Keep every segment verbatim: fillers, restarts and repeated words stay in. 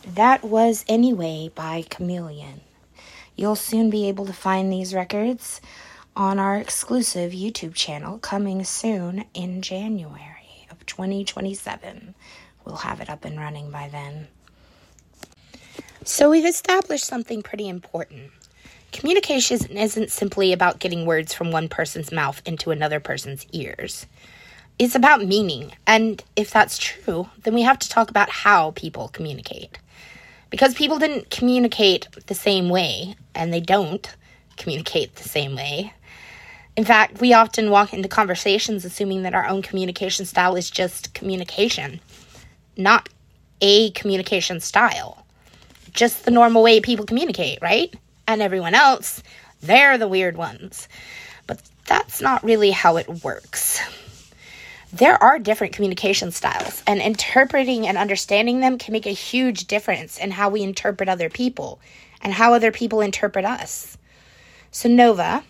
That was Anyway by Chameleon. You'll soon be able to find these records on our exclusive YouTube channel coming soon in January of twenty twenty-seven. We'll have it up and running by then. So we've established something pretty important. Communication isn't simply about getting words from one person's mouth into another person's ears. It's about meaning, and if that's true, then we have to talk about how people communicate. Because people didn't communicate the same way, and they don't communicate the same way. In fact, we often walk into conversations assuming that our own communication style is just communication, not a communication style. Just the normal way people communicate, right? And everyone else, they're the weird ones. But that's not really how it works. There are different communication styles, and interpreting and understanding them can make a huge difference in how we interpret other people and how other people interpret us. So Nova,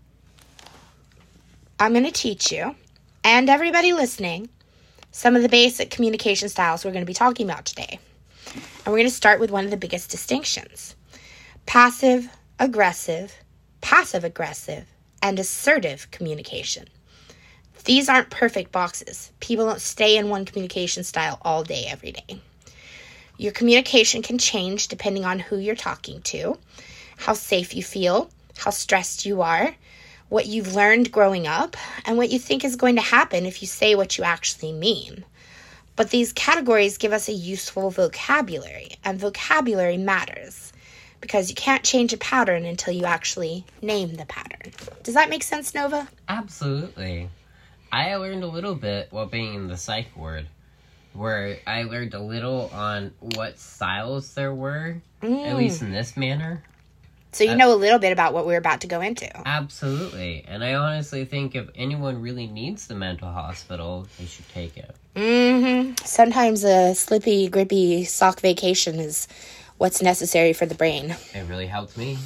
I'm going to teach you, and everybody listening, some of the basic communication styles we're going to be talking about today. And we're going to start with one of the biggest distinctions. Passive, aggressive, passive-aggressive, and assertive communication. These aren't perfect boxes. People don't stay in one communication style all day, every day. Your communication can change depending on who you're talking to, how safe you feel, how stressed you are, what you've learned growing up, and what you think is going to happen if you say what you actually mean. But these categories give us a useful vocabulary, and vocabulary matters, because you can't change a pattern until you actually name the pattern. Does that make sense, Nova? Absolutely. I learned a little bit while being in the psych ward, where I learned a little on what styles there were, mm. at least in this manner. So you uh, know a little bit about what we're about to go into. Absolutely. And I honestly think if anyone really needs the mental hospital, they should take it. Mm-hmm. Sometimes a slippy, grippy sock vacation is what's necessary for the brain. It really helped me.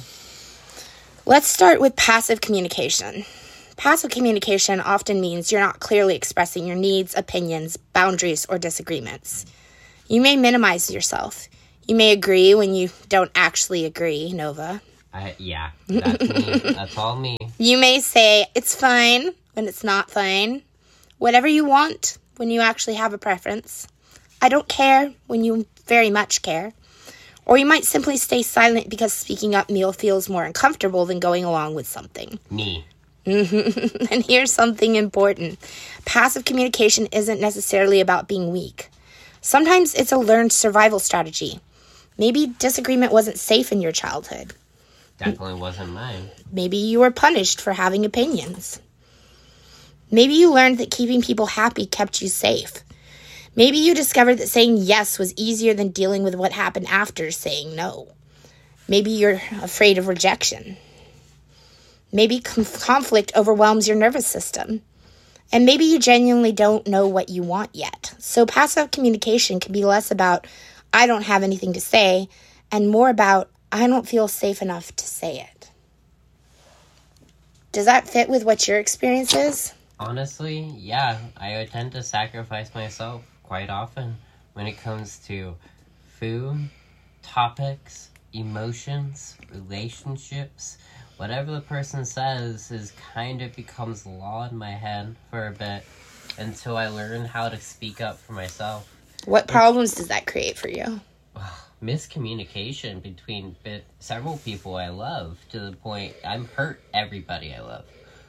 Let's start with passive communication. Passive communication often means you're not clearly expressing your needs, opinions, boundaries, or disagreements. You may minimize yourself. You may agree when you don't actually agree, Nova. I, yeah, that's me. That's all me. You may say, it's fine, when it's not fine. Whatever you want, when you actually have a preference. I don't care, when you very much care. Or you might simply stay silent because speaking up meal feels more uncomfortable than going along with something. Me. Mm-hmm. And here's something important. Passive communication isn't necessarily about being weak. Sometimes it's a learned survival strategy. Maybe disagreement wasn't safe in your childhood. Definitely wasn't mine. Maybe you were punished for having opinions. Maybe you learned that keeping people happy kept you safe. Maybe you discovered that saying yes was easier than dealing with what happened after saying no. Maybe you're afraid of rejection. Maybe conflict overwhelms your nervous system. And maybe you genuinely don't know what you want yet. So passive communication can be less about, I don't have anything to say, and more about, I don't feel safe enough to say it. Does that fit with what your experience is? Honestly, yeah. I tend to sacrifice myself quite often when it comes to food, topics, emotions, relationships. Whatever the person says is kind of becomes law in my head for a bit until I learn how to speak up for myself. What problems does that create for you? Miscommunication between bit, several people I love to the point I'm hurt everybody I love.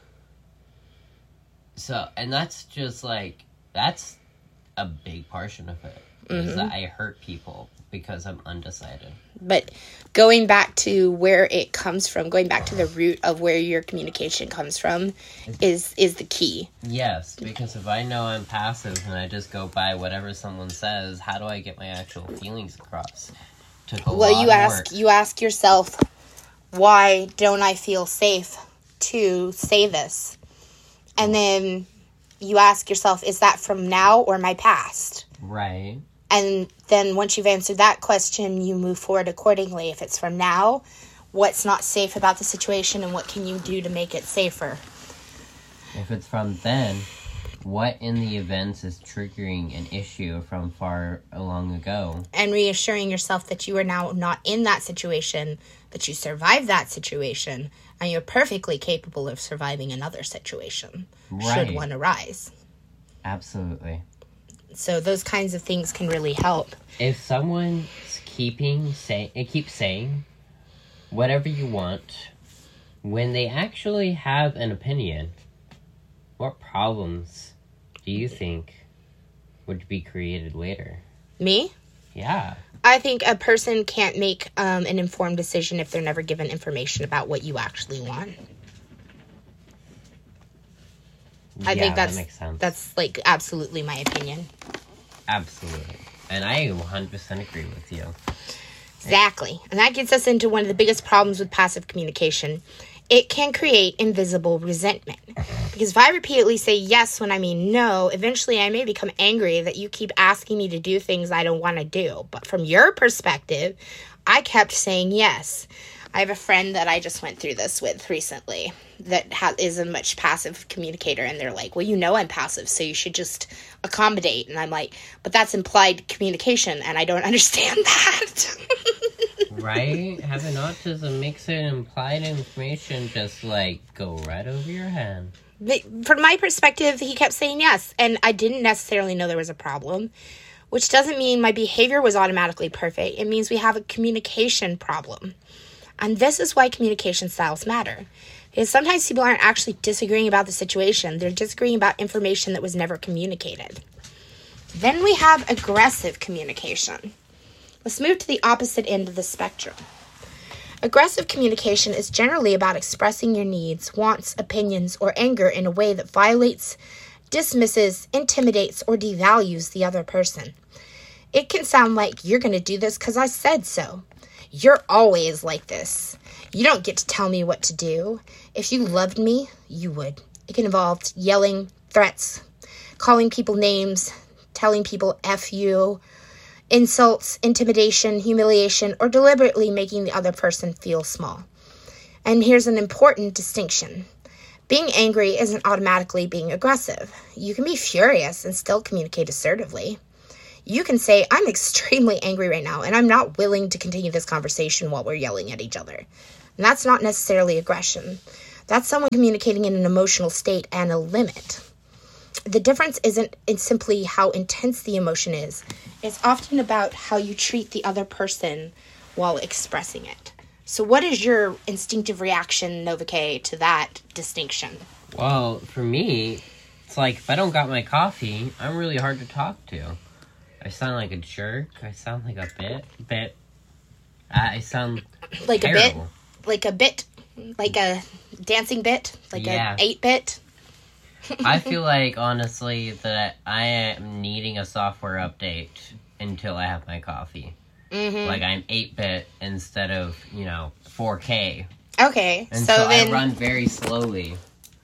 So, and that's just like, that's a big portion of it. Mm-hmm. Is that I hurt people because I'm undecided. But going back to where it comes from, going back to the root of where your communication comes from is is the key. Yes, because if I know I'm passive and I just go by whatever someone says, how do I get my actual feelings across? Took a well, lot you of ask work. you ask yourself, why don't I feel safe to say this? And then you ask yourself, is that from now or my past? Right. And then once you've answered that question, you move forward accordingly. If it's from now, what's not safe about the situation and what can you do to make it safer? If it's from then, what in the events is triggering an issue from far long ago. And reassuring yourself that you are now not in that situation, that you survived that situation, and you're perfectly capable of surviving another situation, right. should one arise. Absolutely. So those kinds of things can really help. If someone's keeping say, it keeps saying whatever you want, when they actually have an opinion, what problems do you think would be created later? Me? Yeah. I think a person can't make um, an informed decision if they're never given information about what you actually want. I yeah, think that's that makes sense. That's like absolutely my opinion. Absolutely. And I one hundred percent agree with you. Exactly. And that gets us into one of the biggest problems with passive communication. It can create invisible resentment. Because if I repeatedly say yes when I mean no, eventually I may become angry that you keep asking me to do things I don't want to do. But from your perspective, I kept saying yes. I have a friend that I just went through this with recently that ha- is a much passive communicator. And they're like, well, you know I'm passive, so you should just accommodate. And I'm like, but that's implied communication, and I don't understand that. Right? Having autism makes it implied information just, like, go right over your head. From my perspective, he kept saying yes, and I didn't necessarily know there was a problem, which doesn't mean my behavior was automatically perfect. It means we have a communication problem. And this is why communication styles matter. Because sometimes people aren't actually disagreeing about the situation. They're disagreeing about information that was never communicated. Then we have aggressive communication. Let's move to the opposite end of the spectrum. Aggressive communication is generally about expressing your needs, wants, opinions, or anger in a way that violates, dismisses, intimidates, or devalues the other person. It can sound like, you're going to do this because I said so. You're always like this. You don't get to tell me what to do. If you loved me, you would. It can involve yelling, threats, calling people names, telling people F you, insults, intimidation, humiliation, or deliberately making the other person feel small. And here's an important distinction. Being angry isn't automatically being aggressive. You can be furious and still communicate assertively. You can say, I'm extremely angry right now, and I'm not willing to continue this conversation while we're yelling at each other. And that's not necessarily aggression. That's someone communicating in an emotional state and a limit. The difference isn't in simply how intense the emotion is. It's often about how you treat the other person while expressing it. So what is your instinctive reaction, Nova K, to that distinction? Well, for me, it's like if I don't got my coffee, I'm really hard to talk to. I sound like a jerk. I sound like a bit, bit. I sound like terrible. a bit, like a bit, like a dancing bit, like yeah. a eight bit. I feel like honestly that I am needing a software update until I have my coffee. Mm-hmm. Like I'm eight bit instead of you know four K. Okay, and so, so then I run very slowly.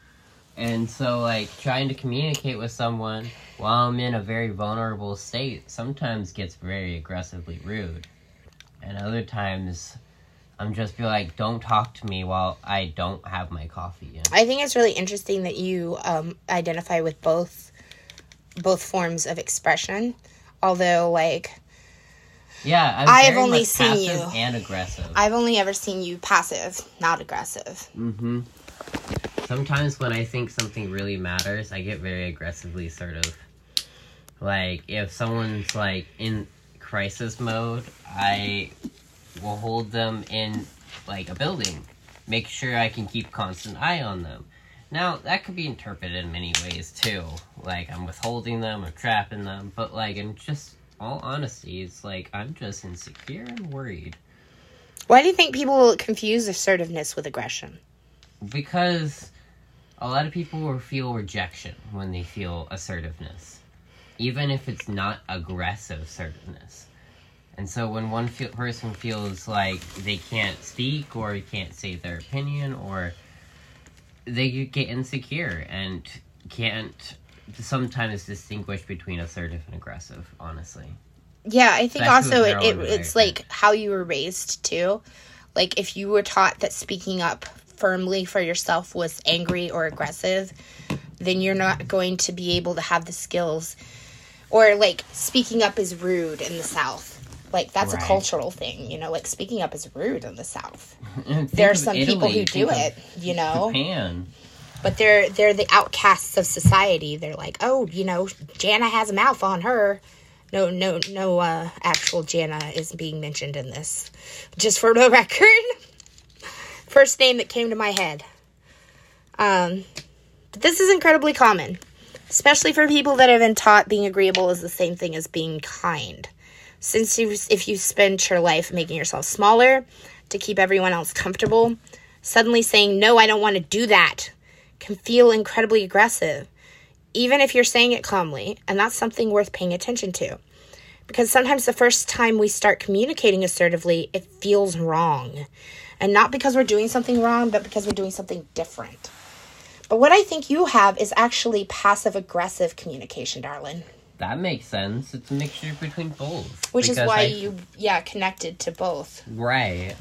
And so, like, trying to communicate with someone while I'm in a very vulnerable state sometimes gets very aggressively rude. And other times, I'm just be like, don't talk to me while I don't have my coffee yet. I think it's really interesting that you um, identify with both both forms of expression. Although, like... Yeah, I'm I have very only much seen passive you. and aggressive. I've only ever seen you passive, not aggressive. Mm-hmm. Sometimes when I think something really matters, I get very aggressively assertive. Like, if someone's, like, in crisis mode, I will hold them in, like, a building. Make sure I can keep constant eye on them. Now, that could be interpreted in many ways, too. Like, I'm withholding them or trapping them. But, like, in just all honesty, it's like, I'm just insecure and worried. Why do you think people confuse assertiveness with aggression? Because a lot of people will feel rejection when they feel assertiveness, even if it's not aggressive assertiveness. And so when one fe- person feels like they can't speak or can't say their opinion, or they get insecure and can't sometimes distinguish between assertive and aggressive, honestly. Yeah, I think Especially also with it, their it own it's behavior. like how you were raised too. Like if you were taught that speaking up firmly for yourself was angry or aggressive, then you're not going to be able to have the skills. Or, like, speaking up is rude in the South. Like, that's right. a cultural thing, you know? Like, speaking up is rude in the South. There are some Italy, people who do it, you know? Japan. But they're they're the outcasts of society. They're like, oh, you know, Jana has a mouth on her. No, no, no uh, actual Jana is being mentioned in this. Just for the record. First name that came to my head. Um, but this is incredibly common. Especially for people that have been taught being agreeable is the same thing as being kind. Since you, if you spend your life making yourself smaller to keep everyone else comfortable, suddenly saying, no, I don't want to do that, can feel incredibly aggressive, even if you're saying it calmly, and that's something worth paying attention to. Because sometimes the first time we start communicating assertively, it feels wrong. And not because we're doing something wrong, but because we're doing something different. But what I think you have is actually passive-aggressive communication, darling. That makes sense. It's a mixture between both. Which is why I... you, yeah, connected to both. Right.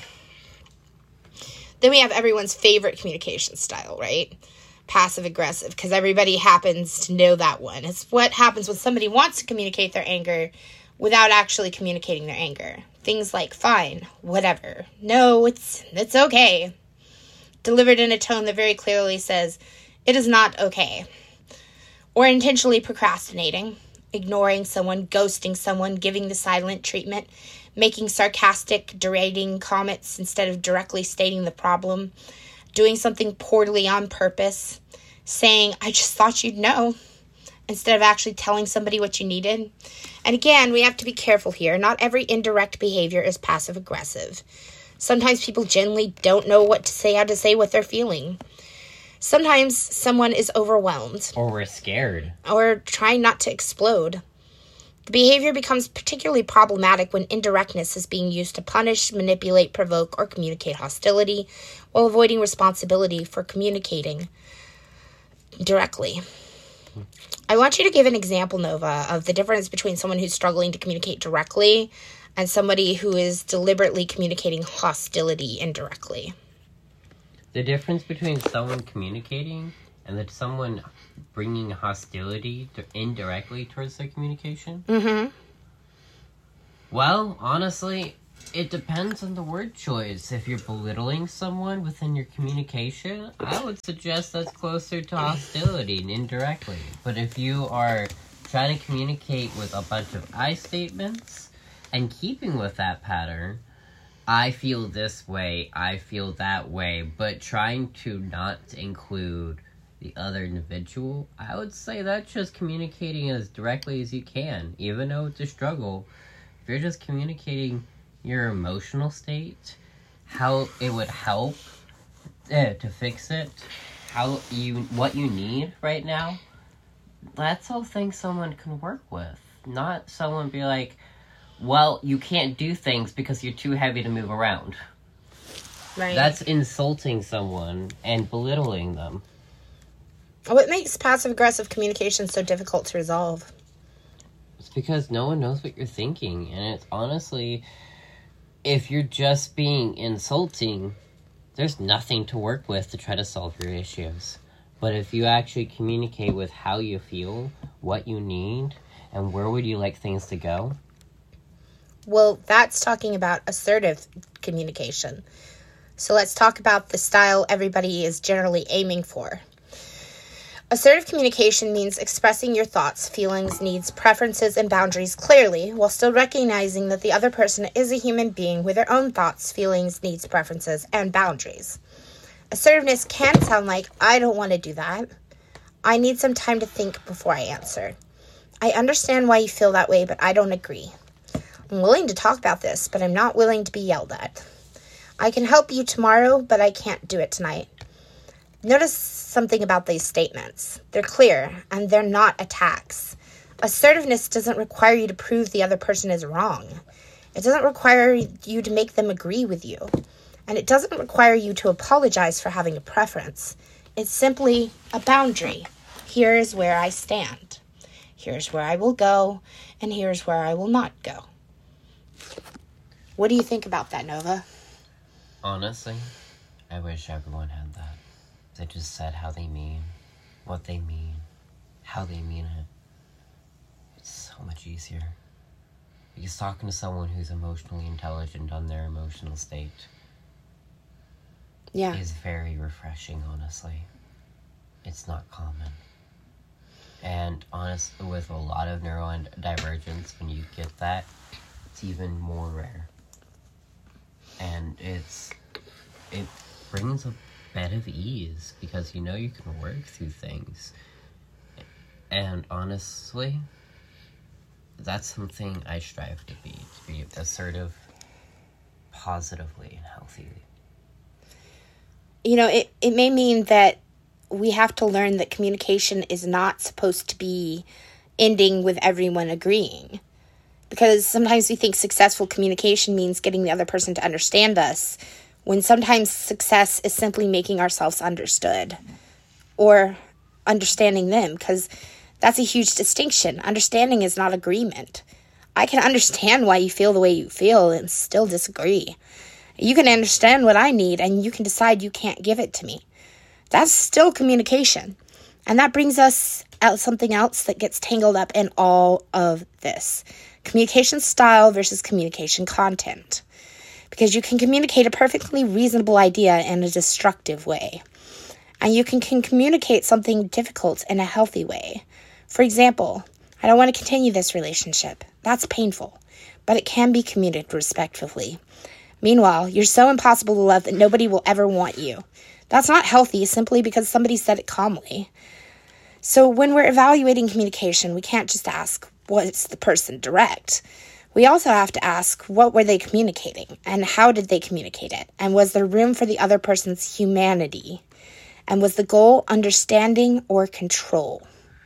Then we have everyone's favorite communication style, right? Passive-aggressive, because everybody happens to know that one. It's what happens when somebody wants to communicate their anger without actually communicating their anger. Things like, fine, whatever. No, it's it's okay. Delivered in a tone that very clearly says, it is not okay. Or intentionally procrastinating, ignoring someone, ghosting someone, giving the silent treatment, making sarcastic, deriding comments instead of directly stating the problem, doing something poorly on purpose, saying, I just thought you'd know, instead of actually telling somebody what you needed. And again, we have to be careful here. Not every indirect behavior is passive-aggressive. Sometimes people generally don't know what to say, how to say what they're feeling. Sometimes someone is overwhelmed. Or we're scared. Or trying not to explode. The behavior becomes particularly problematic when indirectness is being used to punish, manipulate, provoke, or communicate hostility while avoiding responsibility for communicating directly. I want you to give an example, Nova, of the difference between someone who's struggling to communicate directly and somebody who is deliberately communicating hostility indirectly. The difference between someone communicating and that someone bringing hostility to indirectly towards their communication? Mm-hmm. Well, honestly, it depends on the word choice. If you're belittling someone within your communication, I would suggest that's closer to hostility and indirectly. But if you are trying to communicate with a bunch of I statements and keeping with that pattern, I feel this way, I feel that way, but trying to not include the other individual, I would say that's just communicating as directly as you can, even though it's a struggle. If you're just communicating your emotional state, how it would help uh, to fix it, how you what you need right now, that's all things someone can work with. Not someone be like, well, you can't do things because you're too heavy to move around. Right. That's insulting someone and belittling them. What makes passive-aggressive communication so difficult to resolve? It's because no one knows what you're thinking. And it's honestly, if you're just being insulting, there's nothing to work with to try to solve your issues. But if you actually communicate with how you feel, what you need, and where would you like things to go, well, that's talking about assertive communication. So let's talk about the style everybody is generally aiming for. Assertive communication means expressing your thoughts, feelings, needs, preferences, and boundaries clearly, while still recognizing that the other person is a human being with their own thoughts, feelings, needs, preferences, and boundaries. Assertiveness can sound like, I don't want to do that. I need some time to think before I answer. I understand why you feel that way, but I don't agree. I'm willing to talk about this, but I'm not willing to be yelled at. I can help you tomorrow, but I can't do it tonight. Notice something about these statements. They're clear, and they're not attacks. Assertiveness doesn't require you to prove the other person is wrong. It doesn't require you to make them agree with you. And it doesn't require you to apologize for having a preference. It's simply a boundary. Here is where I stand. Here's where I will go, and here's where I will not go. What do you think about that, Nova? Honestly, I wish everyone had that. They just said how they mean. what they mean, how they mean it. It's so much easier. Because talking to someone who's emotionally intelligent on their emotional state Yeah. is very refreshing, honestly. It's not common. And honestly, with a lot of neurodivergence, when you get that, it's even more rare. And it's it brings a bit of ease because you know you can work through things. And honestly, that's something I strive to be, to be assertive positively and healthily. You know, it, it may mean that we have to learn that communication is not supposed to be ending with everyone agreeing. Because sometimes we think successful communication means getting the other person to understand us, when sometimes success is simply making ourselves understood or understanding them, because that's a huge distinction. Understanding is not agreement. I can understand why you feel the way you feel and still disagree. You can understand what I need and you can decide you can't give it to me. That's still communication. And that brings us out something else that gets tangled up in all of this. Communication style versus communication content. Because you can communicate a perfectly reasonable idea in a destructive way. And you can, can communicate something difficult in a healthy way. For example, I don't want to continue this relationship. That's painful. But it can be communicated respectfully. Meanwhile, you're so impossible to love that nobody will ever want you. That's not healthy simply because somebody said it calmly. So when we're evaluating communication, we can't just ask, what's the person direct? We also have to ask, what were they communicating? And how did they communicate it? And was there room for the other person's humanity? And was the goal understanding or control?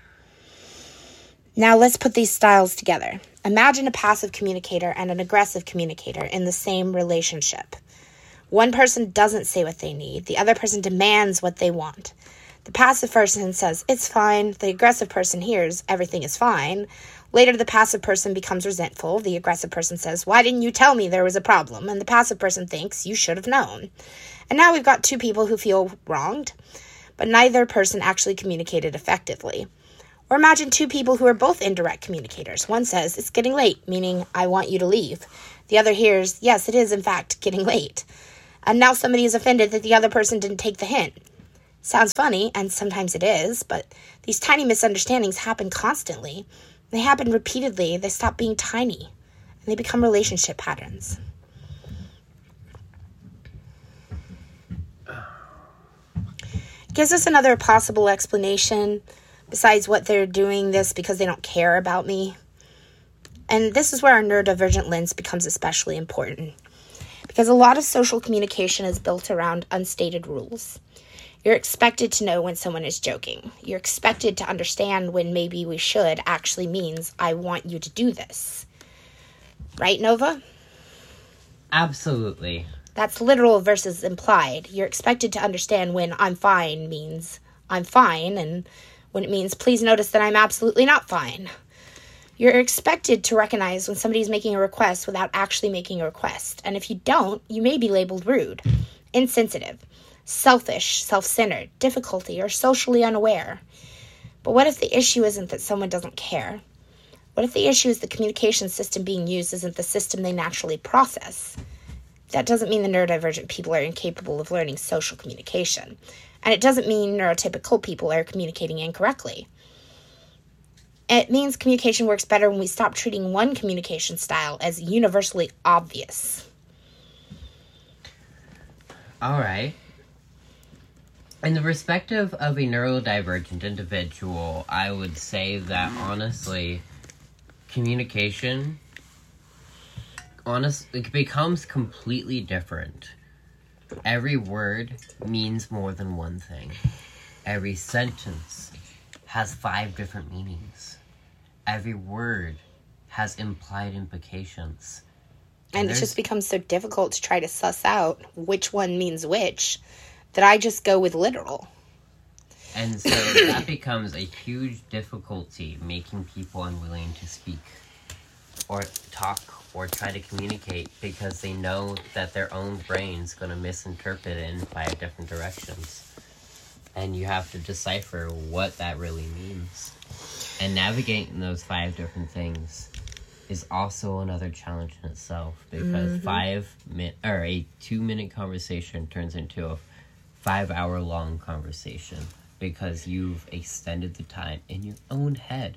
Now let's put these styles together. Imagine a passive communicator and an aggressive communicator in the same relationship. One person doesn't say what they need. The other person demands what they want. The passive person says, it's fine. The aggressive person hears, everything is fine. Later, the passive person becomes resentful. The aggressive person says, why didn't you tell me there was a problem? And the passive person thinks, you should have known. And now we've got two people who feel wronged, but neither person actually communicated effectively. Or imagine two people who are both indirect communicators. One says, it's getting late, meaning I want you to leave. The other hears, yes, it is in fact getting late. And now somebody is offended that the other person didn't take the hint. Sounds funny, and sometimes it is, but these tiny misunderstandings happen constantly. They happen repeatedly. They stop being tiny, and they become relationship patterns. It gives us another possible explanation besides what they're doing this because they don't care about me. And this is where our neurodivergent lens becomes especially important. Because a lot of social communication is built around unstated rules. You're expected to know when someone is joking. You're expected to understand when maybe we should actually means, I want you to do this. Right, Nova? Absolutely. That's literal versus implied. You're expected to understand when I'm fine means I'm fine, and when it means please notice that I'm absolutely not fine. You're expected to recognize when somebody's making a request without actually making a request. And if you don't, you may be labeled rude, insensitive, selfish, self-centered, difficulty, or socially unaware. But what if the issue isn't that someone doesn't care? What if the issue is the communication system being used isn't the system they naturally process? That doesn't mean the neurodivergent people are incapable of learning social communication. And it doesn't mean neurotypical people are communicating incorrectly. It means communication works better when we stop treating one communication style as universally obvious. All right. In the perspective of a neurodivergent individual, I would say that honestly, communication, honestly, it becomes completely different. Every word means more than one thing. Every sentence has five different meanings. Every word has implied implications. And, and it just becomes so difficult to try to suss out which one means which that I just go with literal. And so that becomes a huge difficulty, making people unwilling to speak or talk or try to communicate because they know that their own brain's going to misinterpret it in five different directions. and you have to decipher what that really means. And navigating those five different things is also another challenge in itself, because mm-hmm. five min or a two minute conversation turns into a five hour long conversation because you've extended the time in your own head.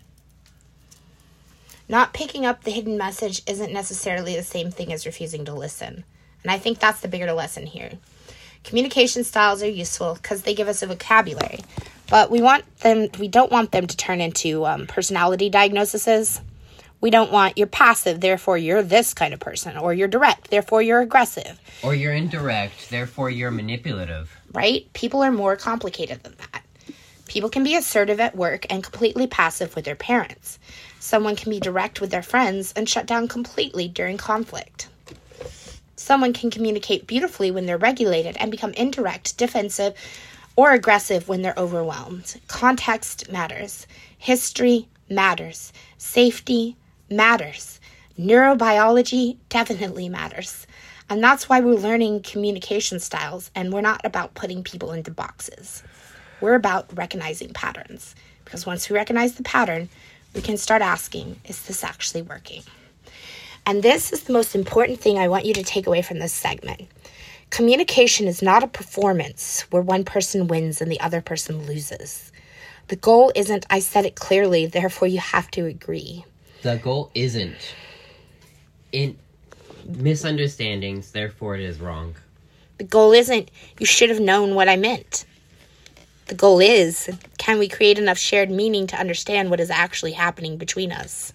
Not picking up the hidden message isn't necessarily the same thing as refusing to listen. And I think that's the bigger lesson here. Communication styles are useful because they give us a vocabulary, but we want them. We don't want them to turn into um, personality diagnoses. We don't want you're passive, therefore you're this kind of person, or you're direct, therefore you're aggressive. Or you're indirect, therefore you're manipulative. Right? People are more complicated than that. People can be assertive at work and completely passive with their parents. Someone can be direct with their friends and shut down completely during conflict. Someone can communicate beautifully when they're regulated and become indirect, defensive, or aggressive when they're overwhelmed. Context matters. History matters. Safety matters. Neurobiology definitely matters. And that's why we're learning communication styles, and we're not about putting people into boxes. We're about recognizing patterns. Because once we recognize the pattern, we can start asking, is this actually working? And this is the most important thing I want you to take away from this segment. Communication is not a performance where one person wins and the other person loses. The goal isn't, I said it clearly, therefore you have to agree. The goal isn't in misunderstandings, therefore it is wrong. The goal isn't, you should have known what I meant. The goal is, can we create enough shared meaning to understand what is actually happening between us?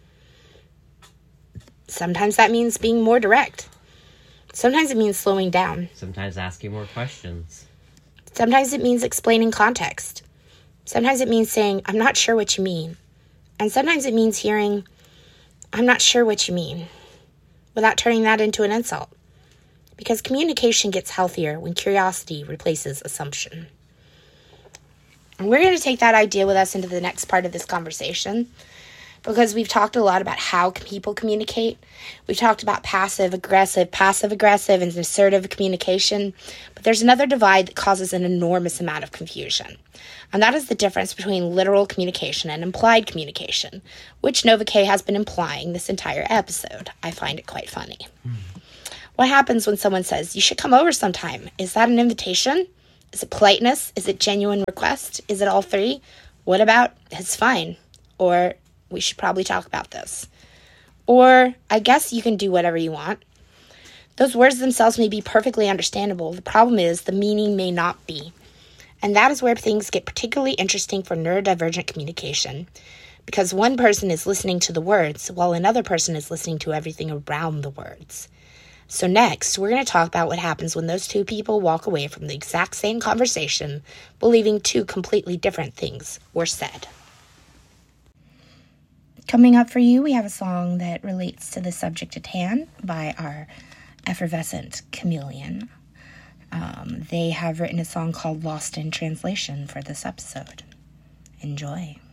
Sometimes that means being more direct. Sometimes it means slowing down. Sometimes asking more questions. Sometimes it means explaining context. Sometimes it means saying, I'm not sure what you mean. And sometimes it means hearing, I'm not sure what you mean, without turning that into an insult. Because communication gets healthier when curiosity replaces assumption. And we're going to take that idea with us into the next part of this conversation, because we've talked a lot about how people communicate. We've talked about passive-aggressive, passive-aggressive, and assertive communication. But there's another divide that causes an enormous amount of confusion. And that is the difference between literal communication and implied communication, which NovaK has been implying this entire episode. I find it quite funny. Mm. What happens when someone says, you should come over sometime? Is that an invitation? Is it politeness? Is it genuine request? Is it all three? What about, it's fine? Or, we should probably talk about this. Or, I guess you can do whatever you want. Those words themselves may be perfectly understandable. The problem is the meaning may not be. And that is where things get particularly interesting for neurodivergent communication. Because one person is listening to the words, while another person is listening to everything around the words. So next, we're going to talk about what happens when those two people walk away from the exact same conversation, believing two completely different things were said. Coming up for you, we have a song that relates to the subject at hand by our effervescent chameleon. Um, they have written a song called Lost in Translation for this episode. Enjoy.